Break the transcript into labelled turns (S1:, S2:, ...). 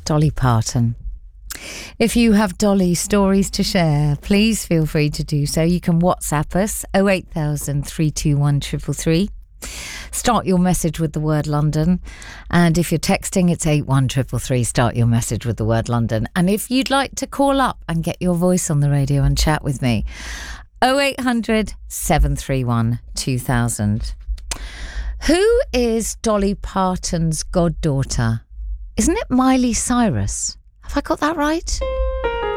S1: Dolly Parton. If you have Dolly stories to share, please feel free to do so. You can WhatsApp us 08000 321 333. Start your message with the word London, and if you're texting, it's 81333. Start your message with the word London. And if you'd like to call up and get your voice on the radio and chat with me, 0800 731 2000. Who is Dolly Parton's goddaughter? Isn't it Miley Cyrus? Have I got that right?